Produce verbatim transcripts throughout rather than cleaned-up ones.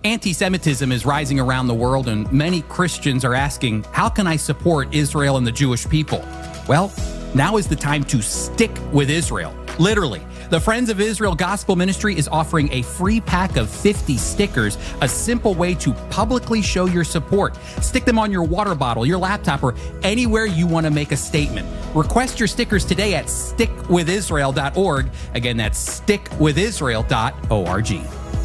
Anti-Semitism is rising around the world, and many Christians are asking, how can I support Israel and the Jewish people? Well, now is the time to stick with Israel. Literally. The Friends of Israel Gospel Ministry is offering a free pack of fifty stickers, a simple way to publicly show your support. Stick them on your water bottle, your laptop, or anywhere you want to make a statement. Request your stickers today at stick with israel dot org. Again, that's stick with israel dot org.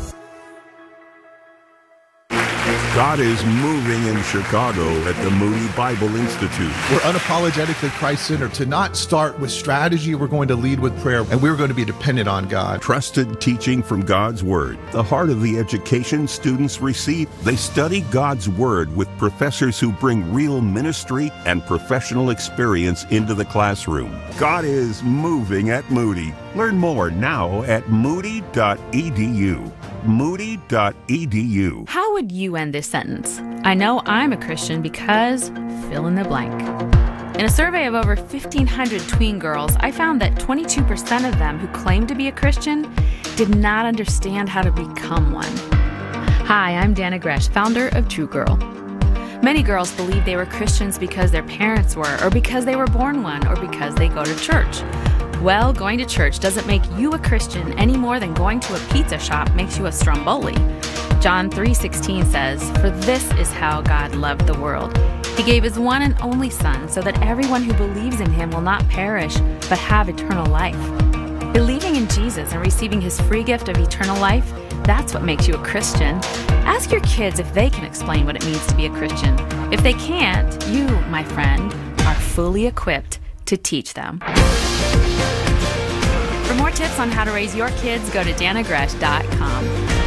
God is moving in Chicago at the Moody Bible Institute. We're unapologetically Christ-centered. To not start with strategy, we're going to lead with prayer, and we're going to be dependent on God. Trusted teaching from God's Word. The heart of the education students receive. They study God's Word with professors who bring real ministry and professional experience into the classroom. God is moving at Moody. Learn more now at moody dot e d u. moody dot e d u. How would you end this sentence? I know I'm a Christian because fill in the blank. In a survey of over fifteen hundred tween girls, I found that twenty-two percent of them who claimed to be a Christian did not understand how to become one. Hi, I'm Dana Gresh, founder of True Girl. Many girls believe they were Christians because their parents were, or because they were born one, or because they go to church. Well, going to church doesn't make you a Christian any more than going to a pizza shop makes you a Stromboli. John three sixteen says, "For this is how God loved the world. He gave his one and only Son so that everyone who believes in him will not perish, but have eternal life." Believing in Jesus and receiving his free gift of eternal life, that's what makes you a Christian. Ask your kids if they can explain what it means to be a Christian. If they can't, you, my friend, are fully equipped to teach them. For more tips on how to raise your kids, go to dana gresh dot com.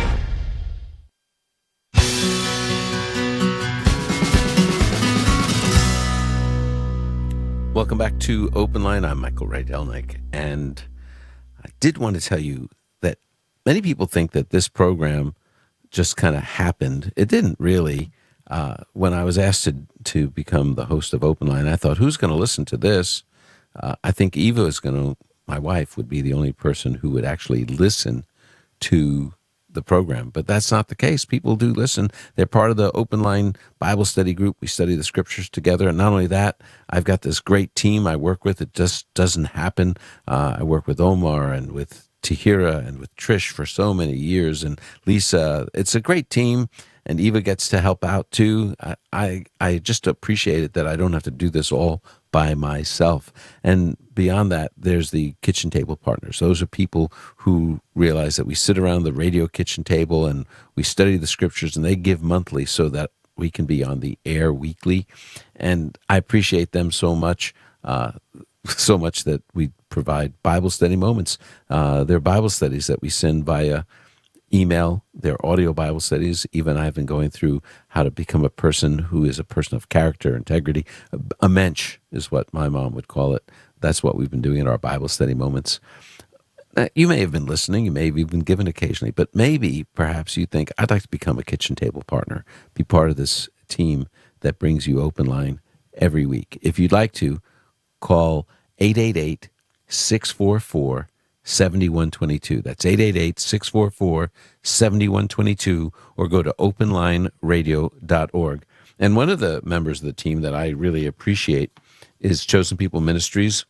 Welcome back to Open Line. I'm Michael Rydelnik, and I did want to tell you that many people think that this program just kind of happened. It didn't really. Uh, when I was asked to, to become the host of Open Line, I thought, who's going to listen to this? Uh, I think Eva is going to, my wife, would be the only person who would actually listen to the program. But that's not the case. People do listen. They're part of the Open Line Bible study group. We study the scriptures together. And not only that, I've got this great team I work with. It just doesn't happen. Uh, I work with Omar and with Tahira and with Trish for so many years. And Lisa, it's a great team. And Eva gets to help out too. I, I I just appreciate it that I don't have to do this all by myself. And beyond that, there's the kitchen table partners. Those are people who realize that we sit around the radio kitchen table and we study the scriptures, and they give monthly so that we can be on the air weekly. And I appreciate them so much, uh, so much that we provide Bible study moments. Uh, they're Bible studies that we send via email, their audio Bible studies. Even I've been going through how to become a person who is a person of character, integrity. A mensch is what my mom would call it. That's what we've been doing in our Bible study moments. You may have been listening, you may have even given occasionally, but maybe, perhaps you think, I'd like to become a kitchen table partner, be part of this team that brings you Open Line every week. If you'd like to, call eight eight eight, six four four, seven one two two. That's eight eight eight, six four four, seven one two two, or go to open line radio dot org. And one of the members of the team that I really appreciate is Chosen People Ministries.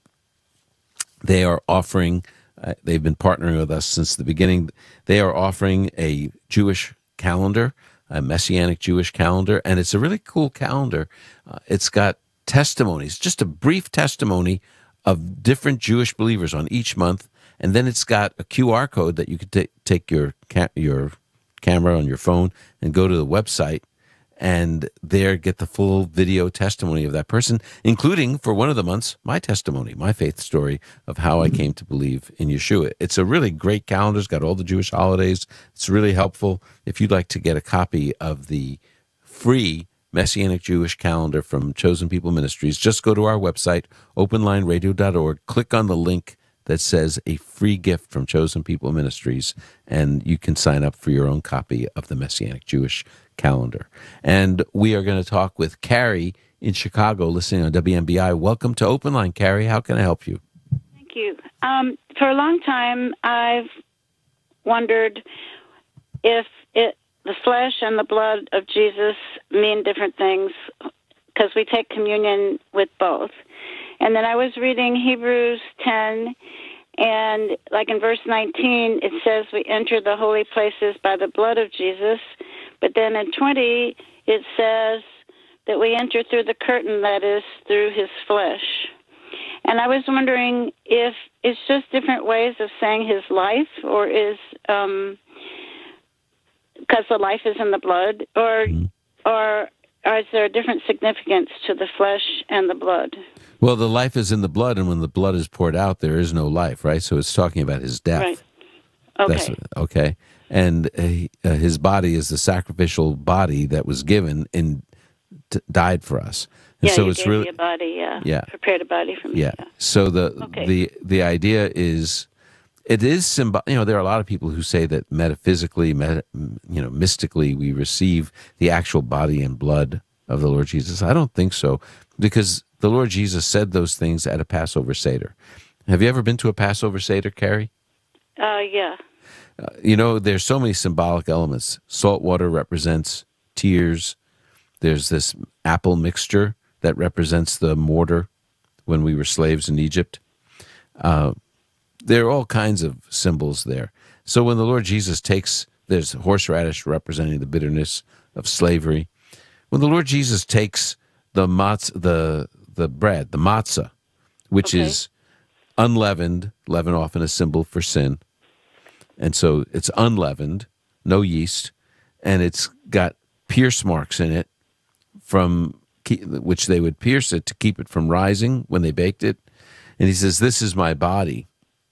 They are offering, uh, they've been partnering with us since the beginning. They are offering a Jewish calendar, a Messianic Jewish calendar, and it's a really cool calendar. Uh, it's got testimonies, just a brief testimony of different Jewish believers on each month. And then it's got a Q R code that you could t- take your ca- your camera on your phone and go to the website and there get the full video testimony of that person, including, for one of the months, my testimony, my faith story of how I came to believe in Yeshua. It's a really great calendar. It's got all the Jewish holidays. It's really helpful. If you'd like to get a copy of the free Messianic Jewish calendar from Chosen People Ministries, just go to our website, open line radio dot org, click on the link that says a free gift from Chosen People Ministries, and you can sign up for your own copy of the Messianic Jewish calendar. And we are going to talk with Carrie in Chicago, listening on W M B I. Welcome to Open Line, Carrie. How can I help you? Thank you. Um, for a long time, I've wondered if it the flesh and the blood of Jesus mean different things because we take communion with both. And then I was reading Hebrews ten, and like in verse nineteen, it says we enter the holy places by the blood of Jesus. But then in twenty, it says that we enter through the curtain, that is, through his flesh. And I was wondering if it's just different ways of saying his life, or is, um, because the life is in the blood, or, mm-hmm. or, or is there a different significance to the flesh and the blood? Well, the life is in the blood, and when the blood is poured out, there is no life, right? So it's talking about his death. Right. Okay. That's, okay. And uh, his body is the sacrificial body that was given and t- died for us. And yeah, so you it's gave really me a body, yeah. yeah. Prepared a body for me. Yeah. Yeah. So the Okay. the the idea is, it is symbol. You know, there are a lot of people who say that metaphysically, meta, you know, mystically, we receive the actual body and blood of the Lord Jesus. I don't think so, because the Lord Jesus said those things at a Passover Seder. Have you ever been to a Passover Seder, Carrie? Uh, yeah. Uh, you know, there's so many symbolic elements. Salt water represents tears. There's this apple mixture that represents the mortar when we were slaves in Egypt. Uh, there are all kinds of symbols there. So when the Lord Jesus takes, there's horseradish representing the bitterness of slavery. When the Lord Jesus takes the matz, the the bread, the matzah, which Okay. is unleavened, leaven often a symbol for sin, and so it's unleavened, no yeast, and it's got pierce marks in it from which they would pierce it to keep it from rising when they baked it. And he says, "This is my body."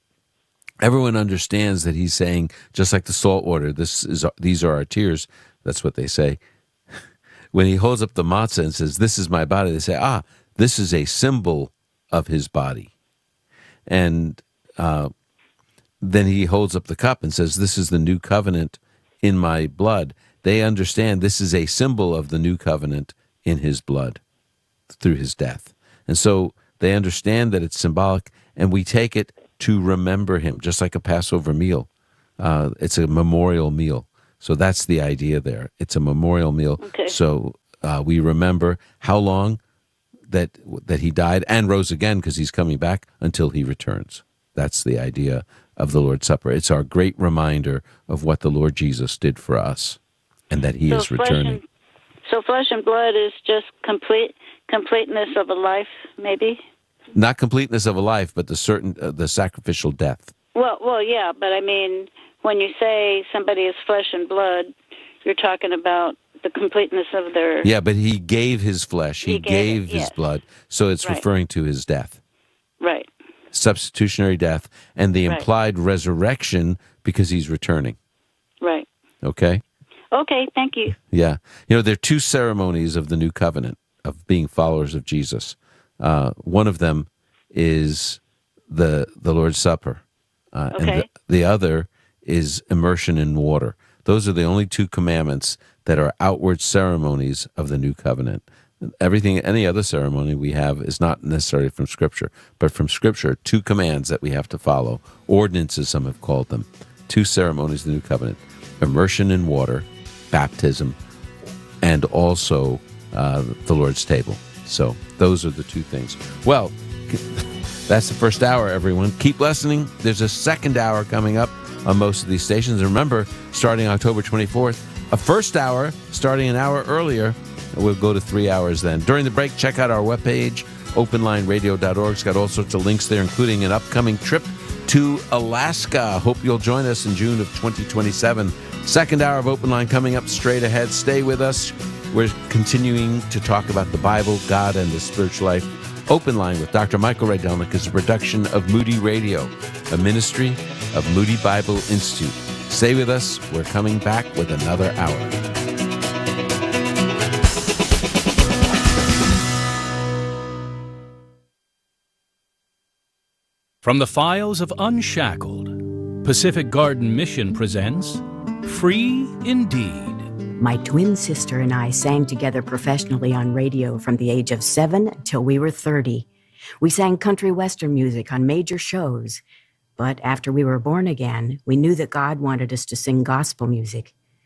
Everyone understands that he's saying, just like the salt water, this is these are our tears. That's what they say. When he holds up the matzah and says, "This is my body," they say, "Ah, this is a symbol of his body." And uh, then he holds up the cup and says, "This is the new covenant in my blood." They understand this is a symbol of the new covenant in his blood through his death. And so they understand that it's symbolic, and we take it to remember him, just like a Passover meal. Uh, it's a memorial meal. So that's the idea there. It's a memorial meal. Okay. So uh, we remember how long that that he died and rose again, because he's coming back, until he returns. That's the idea of the Lord's Supper. It's our great reminder of what the Lord Jesus did for us, and that he So is flesh returning. and- So flesh and blood is just complete completeness of a life, maybe? Not completeness of a life, but the certain uh, the sacrificial death. Well, well, yeah, but I mean, when you say somebody is flesh and blood, you're talking about the completeness of their... Yeah, but he gave his flesh. He, He gave, gave it, his yes. blood. So it's Right. referring to his death. Right. Substitutionary death, and the Right. implied resurrection, because he's returning. Right. Okay? Okay, thank you. Yeah. You know, there are two ceremonies of the new covenant, of being followers of Jesus. Uh, one of them is the the Lord's Supper. Uh, And Okay. the, the other is immersion in water. Those are the only two commandments that are outward ceremonies of the new covenant. Everything, any other ceremony we have is not necessarily from Scripture, but from Scripture, two commands that we have to follow. Ordinances, some have called them. Two ceremonies of the new covenant. Immersion in water, baptism, and also uh, the Lord's table. So those are the two things. Well, that's the first hour, everyone. Keep listening. There's a second hour coming up on most of these stations. And remember, starting October twenty-fourth, a first hour starting an hour earlier. We'll go to three hours then. During the break, check out our webpage, open line radio dot org. It's got all sorts of links there, including an upcoming trip to Alaska. Hope you'll join us in June of twenty twenty-seven. Second hour of Open Line coming up straight ahead. Stay with us. We're continuing to talk about the Bible, God, and the spiritual life. Open Line with Doctor Michael Rydelnik is a production of Moody Radio, a ministry of Moody Bible Institute. Stay with us. We're coming back with another hour. From the files of Unshackled, Pacific Garden Mission presents Free Indeed. My twin sister and I sang together professionally on radio from the age of seven till we were thirty. We sang country western music on major shows. But after we were born again, we knew that God wanted us to sing gospel music.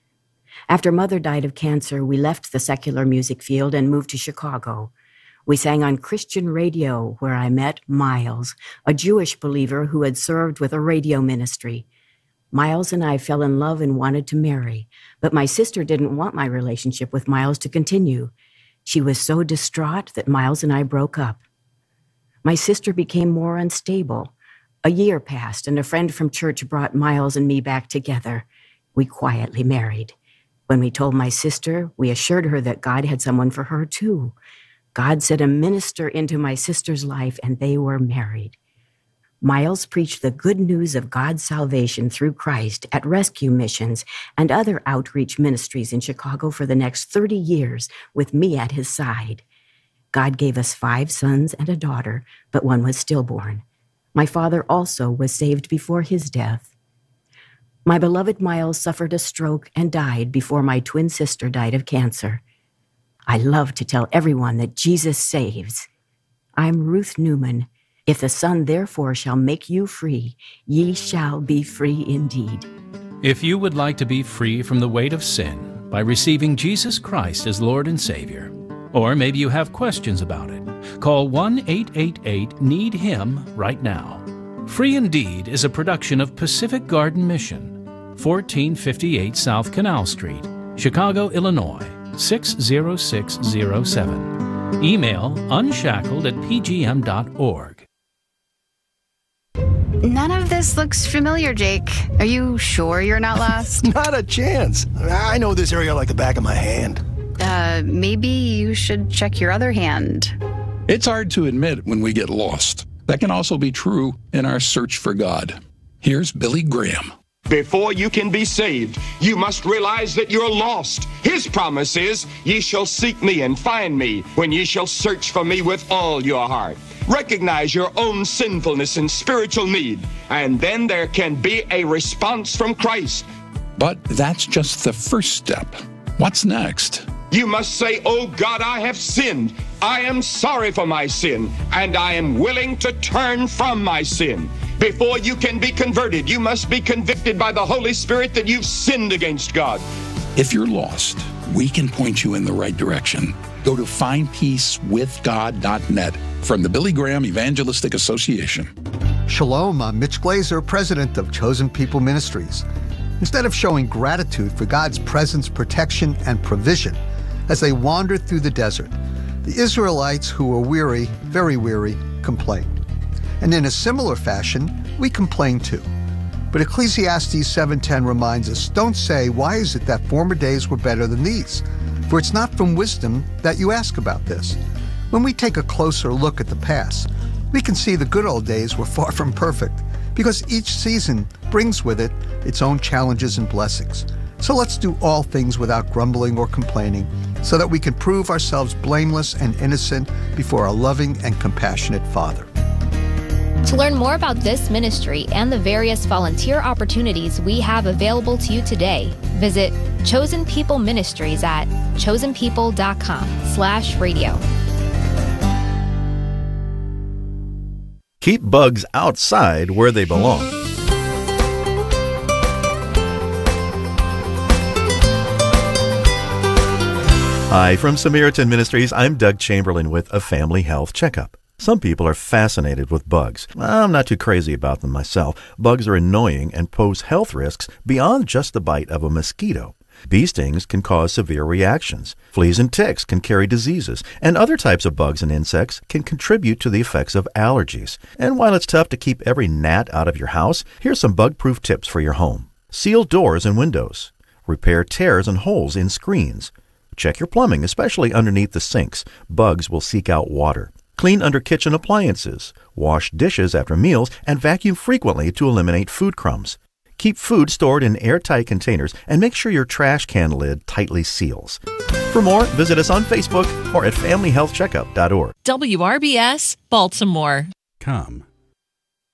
After Mother died of cancer, we left the secular music field and moved to Chicago. We sang on Christian radio, where I met Miles, a Jewish believer who had served with a radio ministry. Miles and I fell in love and wanted to marry, but my sister didn't want my relationship with Miles to continue. She was so distraught that Miles and I broke up. My sister became more unstable. A year passed, and a friend from church brought Miles and me back together. We quietly married. When we told my sister, we assured her that God had someone for her, too. God sent a minister into my sister's life, and they were married. Miles preached the good news of God's salvation through Christ at rescue missions and other outreach ministries in Chicago for the next thirty years, with me at his side. God gave us five sons and a daughter, but one was stillborn. My father also was saved before his death. My beloved Miles suffered a stroke and died before my twin sister died of cancer. I love to tell everyone that Jesus saves. I'm Ruth Newman. If the Son therefore shall make you free, ye shall be free indeed. If you would like to be free from the weight of sin by receiving Jesus Christ as Lord and Savior, or maybe you have questions about it, call one eight eight eight need him right now. Free Indeed is a production of Pacific Garden Mission, fourteen fifty-eight South Canal Street, Chicago, Illinois, six zero six zero seven. Email unshackled at p g m dot org. None of this looks familiar, Jake. Are you sure you're not lost? Not a chance. I know this area like the back of my hand. Uh, maybe you should check your other hand. It's hard to admit when we get lost. That can also be true in our search for God. Here's Billy Graham. Before you can be saved, you must realize that you're lost. His promise is, ye shall seek me and find me when ye shall search for me with all your heart. Recognize your own sinfulness and spiritual need, and then there can be a response from Christ. But that's just the first step. What's next? You must say, oh God, I have sinned. I am sorry for my sin, and I am willing to turn from my sin. Before you can be converted, you must be convicted by the Holy Spirit that you've sinned against God. If you're lost, we can point you in the right direction. Go to find peace with god dot net from the Billy Graham Evangelistic Association. Shalom, I'm Mitch Glazer, president of Chosen People Ministries. Instead of showing gratitude for God's presence, protection, and provision as they wandered through the desert, the Israelites, who were weary, very weary, complained. And in a similar fashion, we complain too. But Ecclesiastes seven ten reminds us, don't say, why is it that former days were better than these? For it's not from wisdom that you ask about this. When we take a closer look at the past, we can see the good old days were far from perfect, because each season brings with it its own challenges and blessings. So let's do all things without grumbling or complaining, so that we can prove ourselves blameless and innocent before our loving and compassionate Father. To learn more about this ministry and the various volunteer opportunities we have available to you today, visit Chosen People Ministries at chosen people dot com slash radio. Keep bugs outside where they belong. Hi, from Samaritan Ministries, I'm Doug Chamberlain with a family health checkup. Some people are fascinated with bugs. I'm not too crazy about them myself. Bugs are annoying and pose health risks beyond just the bite of a mosquito. Bee stings can cause severe reactions. Fleas and ticks can carry diseases, and other types of bugs and insects can contribute to the effects of allergies. And while it's tough to keep every gnat out of your house, here's some bug-proof tips for your home. Seal doors and windows. Repair tears and holes in screens. Check your plumbing, especially underneath the sinks. Bugs will seek out water. Clean under kitchen appliances. Wash dishes after meals and vacuum frequently to eliminate food crumbs. Keep food stored in airtight containers and make sure your trash can lid tightly seals. For more, visit us on Facebook or at family health checkup dot org. W R B S, Baltimore. Come,